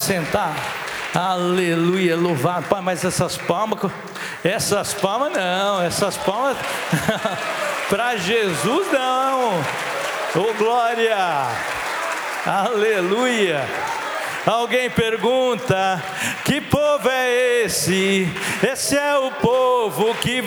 assentar. Aleluia, louvado. Pai, mas essas palmas não, essas palmas para Jesus não. Oh, glória, aleluia. Alguém pergunta: que povo é esse? Esse é o povo que